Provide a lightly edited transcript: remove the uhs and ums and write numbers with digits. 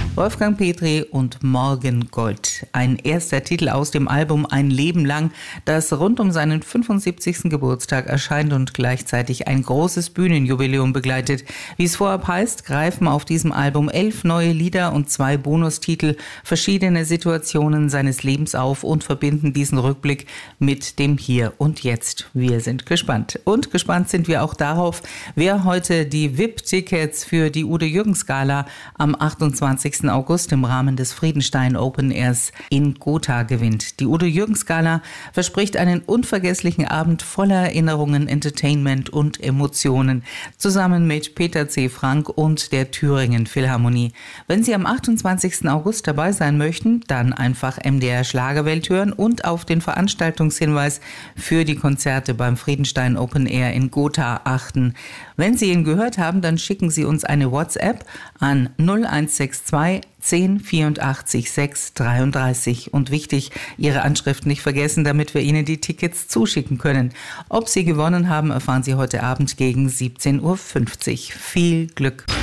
Wolfgang Petri und Morgengold. Ein erster Titel aus dem Album Ein Leben lang, das rund um seinen 75. Geburtstag erscheint und gleichzeitig ein großes Bühnenjubiläum begleitet. Wie es vorab heißt, greifen auf diesem Album 11 neue Lieder und 2 Bonustitel verschiedene Situationen seines Lebens auf und verbinden diesen Rückblick mit dem Hier und Jetzt. Wir sind gespannt. Und gespannt sind wir auch darauf, wer heute die VIP-Tickets für die Udo-Jürgens-Gala am 28. August im Rahmen des Friedenstein Open Airs in Gotha gewinnt. Die Udo-Jürgens-Gala verspricht einen unvergesslichen Abend voller Erinnerungen, Entertainment und Emotionen, zusammen mit Peter C. Frank und der Thüringen Philharmonie. Wenn Sie am 28. August dabei sein möchten, dann einfach MDR Schlagerwelt hören und auf den Veranstaltungshinweis für die Konzerte beim Friedenstein Open Air in Gotha achten. Wenn Sie ihn gehört haben, dann schicken Sie uns eine WhatsApp an 0162 10 84 6 33. Und wichtig, Ihre Anschrift nicht vergessen, damit wir Ihnen die Tickets zuschicken können. Ob Sie gewonnen haben, erfahren Sie heute Abend gegen 17.50 Uhr. Viel Glück!